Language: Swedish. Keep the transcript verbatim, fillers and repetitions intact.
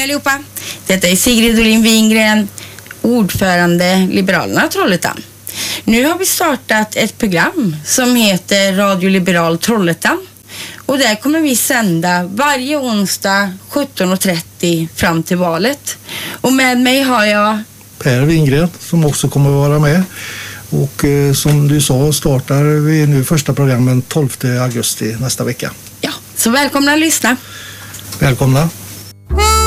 allihopa. Detta är Sigrid Olin Wingren, ordförande Liberalerna Trollhättan. Nu har vi startat ett program som heter Radio Liberal Trollhättan. Och där kommer vi sända varje onsdag sjutton och trettio fram till valet. Och med mig har jag Per Wingren som också kommer att vara med. Och eh, som du sa startar vi nu första programmen tolfte augusti nästa vecka. Ja, så välkomna att lyssna. Välkomna.